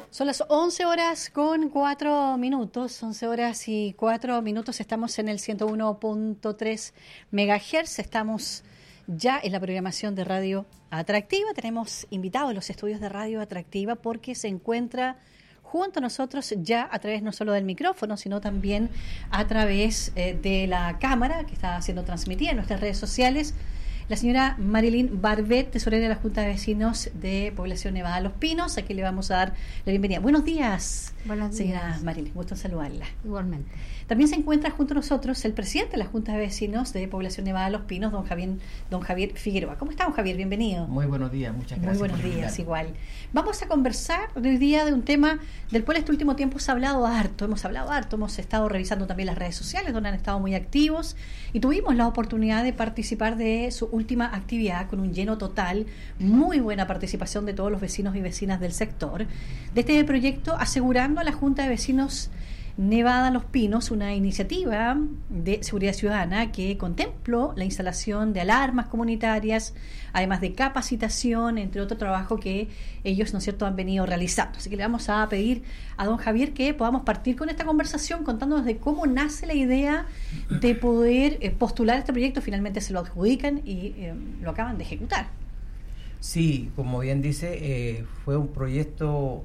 Son las 11 horas con 4 minutos, 11 horas y 4 minutos, estamos en el 101.3 MHz, estamos ya en la programación de Radio Atractiva, tenemos invitados a los estudios de Radio Atractiva porque se encuentra junto a nosotros ya a través no solo del micrófono, sino también a través de la cámara que está siendo transmitida en nuestras redes sociales, la señora Marilyn Barbet, tesorera de la Junta de Vecinos de Población Nevada Los Pinos. Aquí le vamos a dar la bienvenida. Buenos días, señora Marilyn, gusto en saludarla. Igualmente. También se encuentra junto a nosotros el presidente de la Junta de Vecinos de Población Nevada Los Pinos, don Javier Figueroa. ¿Cómo está, don Javier? Bienvenido. Muy buenos días, muchas gracias. Muy buenos días, igual. Vamos a conversar hoy día de un tema del cual este último tiempo se ha hablado harto, hemos estado revisando también las redes sociales donde han estado muy activos y tuvimos la oportunidad de participar de su última actividad con un lleno total, muy buena participación de todos los vecinos y vecinas del sector, de este proyecto Asegurando a la Junta de Vecinos Nevada Los Pinos, una iniciativa de seguridad ciudadana que contempló la instalación de alarmas comunitarias, además de capacitación, entre otro trabajo que ellos, ¿no es cierto?, han venido realizando. Así que le vamos a pedir a don Javier que podamos partir con esta conversación contándonos de cómo nace la idea de poder postular este proyecto. Finalmente se lo adjudican y lo acaban de ejecutar. Sí, como bien dice, fue un proyecto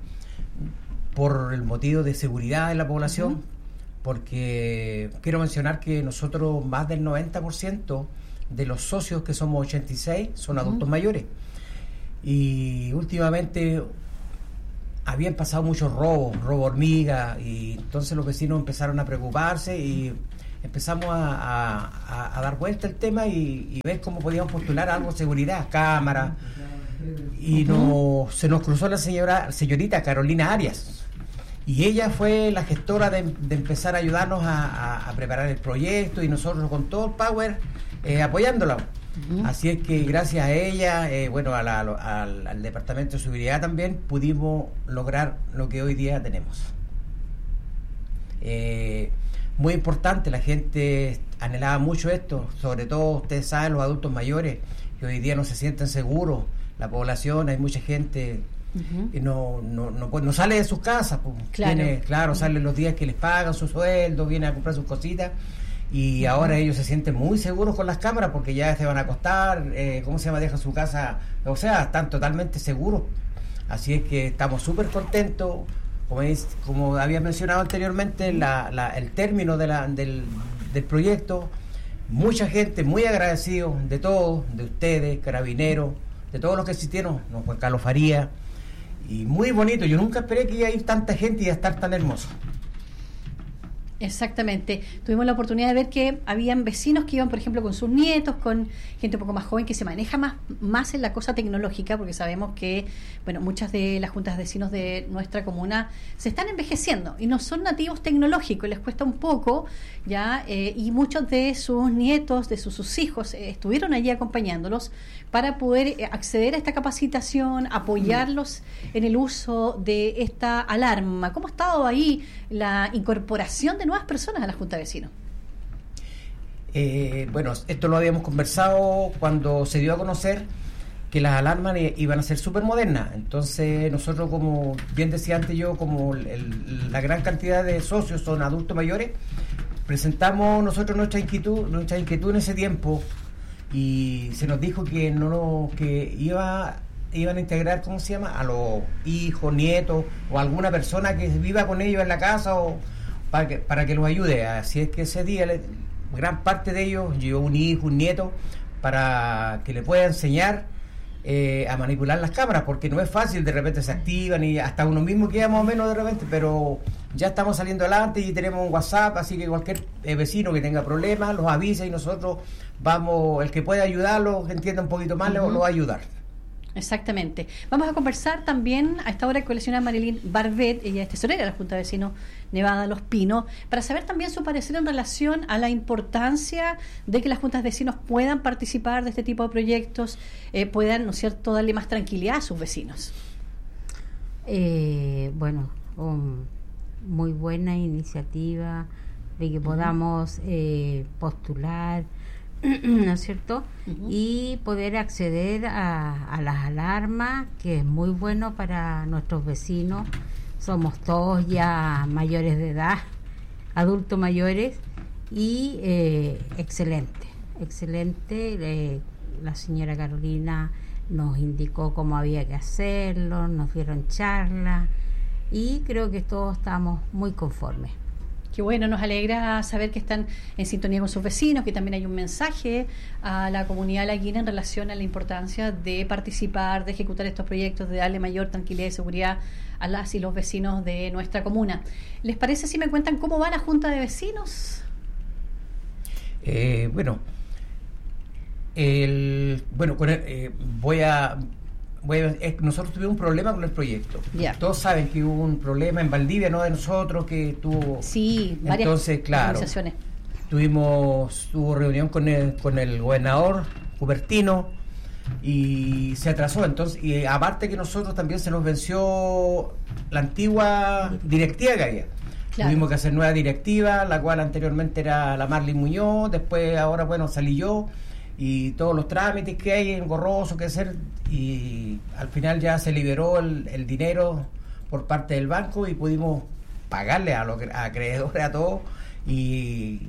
por el motivo de seguridad de la población, porque quiero mencionar que nosotros más del 90% de los socios, que somos 86, son adultos mayores. Y últimamente habían pasado muchos robo hormiga, y entonces los vecinos empezaron a preocuparse y empezamos a dar vuelta al tema y ver cómo podíamos postular algo de seguridad, cámara. Y se nos cruzó la señorita Carolina Arias, y ella fue la gestora de empezar a ayudarnos a preparar el proyecto, y nosotros con todo el power apoyándola. Así es que gracias a ella, al Departamento de Seguridad también pudimos lograr lo que hoy día tenemos. Muy importante, la gente anhelaba mucho esto, sobre todo ustedes saben, los adultos mayores que hoy día no se sienten seguros. La población, hay mucha gente que no sale de sus casas, pues. Salen los días que les pagan su sueldo, vienen a comprar sus cositas, y ahora ellos se sienten muy seguros con las cámaras porque ya se van a acostar, dejan su casa, o sea, están totalmente seguros. Así es que estamos súper contentos. Como había mencionado anteriormente, el término del proyecto, mucha gente muy agradecido de todos, de ustedes, carabineros, de todos los que asistieron, don Juan Carlos Faría, y muy bonito. Yo nunca esperé que iba a ir tanta gente y a estar tan hermoso. Exactamente. Tuvimos la oportunidad de ver que habían vecinos que iban, por ejemplo, con sus nietos, con gente un poco más joven que se maneja más en la cosa tecnológica, porque sabemos que, muchas de las juntas de vecinos de nuestra comuna se están envejeciendo y no son nativos tecnológicos, les cuesta un poco, ya, y muchos de sus nietos, de sus hijos, estuvieron allí acompañándolos para poder acceder a esta capacitación, apoyarlos en el uso de esta alarma. ¿Cómo ha estado ahí la incorporación de nuevas personas a la Junta de Vecinos? Esto lo habíamos conversado cuando se dio a conocer que las alarmas iban a ser súper modernas. Entonces nosotros, como bien decía antes yo, como la gran cantidad de socios son adultos mayores, presentamos nosotros nuestra inquietud en ese tiempo, y se nos dijo que iban a integrar, a los hijos, nietos o alguna persona que viva con ellos en la casa, o para que los ayude. Así es que ese día gran parte de ellos llevó un hijo, un nieto, para que le pueda enseñar a manipular las cámaras, porque no es fácil, de repente se activan y hasta uno mismo queda más o menos de repente, pero ya estamos saliendo adelante y tenemos un WhatsApp, así que cualquier vecino que tenga problemas los avisa y nosotros vamos, el que pueda ayudarlo, que entienda un poquito más, lo va a ayudar. Exactamente. Vamos a conversar también a esta hora con la señora Marilyn Barbet, ella es tesorera de la Junta de Vecinos Nevada Los Pinos, para saber también su parecer en relación a la importancia de que las juntas de vecinos puedan participar de este tipo de proyectos, puedan, ¿no es cierto?, darle más tranquilidad a sus vecinos. Muy buena iniciativa de que podamos postular ¿no es cierto? Y poder acceder a las alarmas, que es muy bueno para nuestros vecinos. Somos todos ya mayores de edad, adultos mayores, y excelente. La señora Carolina nos indicó cómo había que hacerlo, nos dieron charlas y creo que todos estamos muy conformes. Qué bueno, nos alegra saber que están en sintonía con sus vecinos, que también hay un mensaje a la comunidad laguina en relación a la importancia de participar, de ejecutar estos proyectos, de darle mayor tranquilidad y seguridad a las y los vecinos de nuestra comuna. ¿Les parece si me cuentan cómo va la Junta de Vecinos? Nosotros tuvimos un problema con el proyecto. Yeah. Todos saben que hubo un problema en Valdivia, no de nosotros, que tuvo... Sí, varias organizaciones. Tuvo reunión con el gobernador Cupertino y se atrasó. Entonces, y aparte que nosotros también se nos venció la antigua directiva que había. Claro. Tuvimos que hacer nueva directiva, la cual anteriormente era la Marley Muñoz, después ahora salí yo, y todos los trámites que hay engorrosos que hacer, y al final ya se liberó el dinero por parte del banco y pudimos pagarle a los acreedores, a todos, y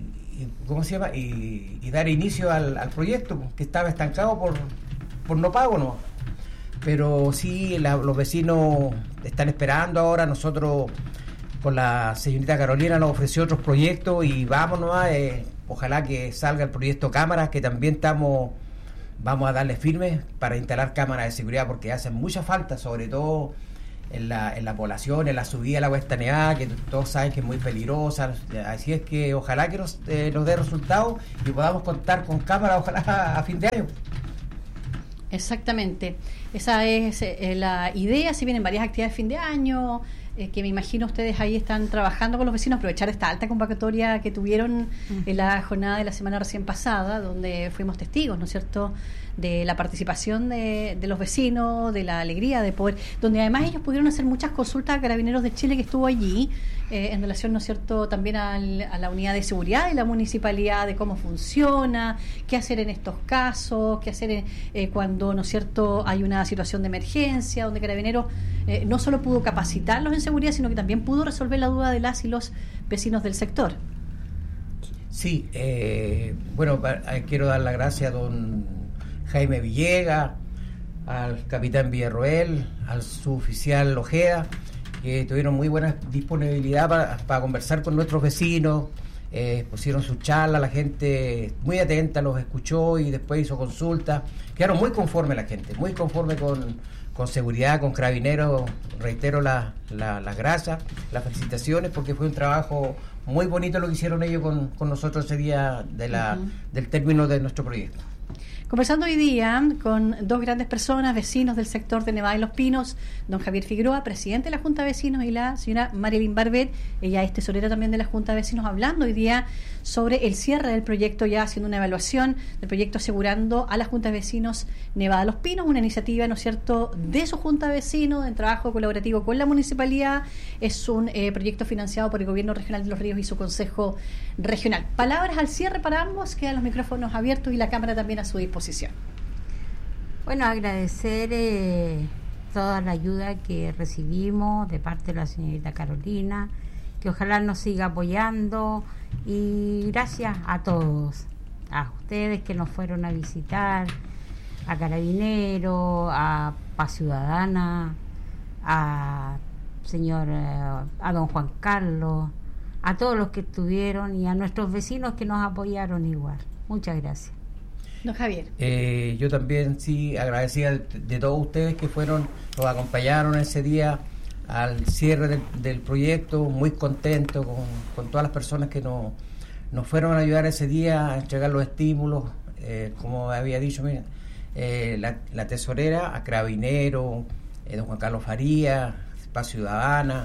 dar inicio al proyecto que estaba estancado por no pago, ¿no? Pero sí, los vecinos están esperando ahora. Nosotros con la señorita Carolina nos ofreció otros proyectos y vámonos, ojalá que salga el proyecto cámaras, que también vamos a darle firme para instalar cámaras de seguridad, porque hacen mucha falta, sobre todo en la población, en la subida a la Cuesta Nevada, que todos saben que es muy peligrosa. Así es que ojalá que nos dé resultados y podamos contar con cámaras, ojalá a fin de año. Exactamente, esa es la idea. Si vienen varias actividades de fin de año, que me imagino ustedes ahí están trabajando con los vecinos, aprovechar esta alta convocatoria que tuvieron en la jornada de la semana recién pasada, donde fuimos testigos, ¿no es cierto?, de la participación de los vecinos, de la alegría de poder, donde además ellos pudieron hacer muchas consultas a Carabineros de Chile que estuvo allí, en relación, ¿no es cierto?, también a la unidad de seguridad de la municipalidad, de cómo funciona, qué hacer en estos casos, qué hacer cuando, ¿no es cierto?, hay una situación de emergencia, donde Carabineros no solo pudo capacitarlos en seguridad, sino que también pudo resolver la duda de las y los vecinos del sector. Sí, quiero dar las gracias a don Jaime Villegas, al capitán Villarroel, al suboficial Ojeda, que tuvieron muy buena disponibilidad para conversar con nuestros vecinos. Pusieron su charla, la gente muy atenta los escuchó y después hizo consultas. Quedaron muy conformes la gente, muy conforme con seguridad, con Carabineros. Reitero las gracias, las felicitaciones, porque fue un trabajo muy bonito lo que hicieron ellos con nosotros ese día del término de nuestro proyecto. Conversando hoy día con dos grandes personas, vecinos del sector de Nevada y Los Pinos, don Javier Figueroa, presidente de la Junta de Vecinos, y la señora Marilyn Barbet, ella es tesorera también de la Junta de Vecinos, hablando hoy día sobre el cierre del proyecto, ya haciendo una evaluación del proyecto asegurando a la Junta de Vecinos Nevada Los Pinos, una iniciativa, ¿no es cierto?, de su Junta de Vecinos, en trabajo colaborativo con la municipalidad. Es un proyecto financiado por el Gobierno Regional de Los Ríos y su Consejo Regional. Palabras al cierre para ambos, quedan los micrófonos abiertos y la cámara también a su disposición. Bueno, agradecer toda la ayuda que recibimos de parte de la señorita Carolina, que ojalá nos siga apoyando, y gracias a todos, a ustedes que nos fueron a visitar, a Carabineros, a Paz Ciudadana, a don Juan Carlos, a todos los que estuvieron y a nuestros vecinos que nos apoyaron igual. Muchas gracias. Don Javier. Yo también sí agradecía de todos ustedes que nos acompañaron ese día al cierre del proyecto, muy contento con todas las personas que nos fueron a ayudar ese día a entregar los estímulos, como había dicho, miren, la tesorera, a Carabineros, don Juan Carlos Faría, Paz Ciudadana,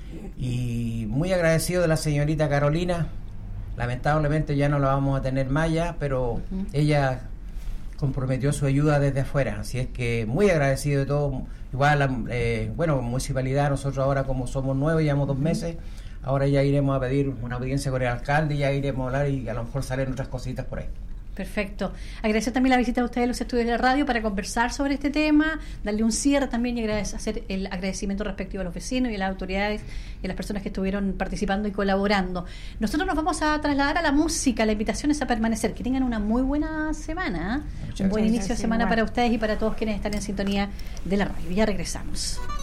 y muy agradecido de la señorita Carolina. Lamentablemente ya no la vamos a tener más ya, pero ella comprometió su ayuda desde afuera, así es que muy agradecido de todo. Igual, municipalidad, nosotros ahora como somos nuevos, llevamos 2 meses, ahora ya iremos a pedir una audiencia con el alcalde y ya iremos a hablar y a lo mejor salen otras cositas por ahí. Perfecto. Agradecer también la visita de ustedes a los estudios de la radio para conversar sobre este tema, darle un cierre también y hacer el agradecimiento respectivo a los vecinos y a las autoridades y a las personas que estuvieron participando y colaborando. Nosotros nos vamos a trasladar a la música. La invitación es a permanecer. Que tengan una muy buena semana. Un buen inicio de semana para ustedes y para todos quienes están en sintonía de la radio. Ya regresamos.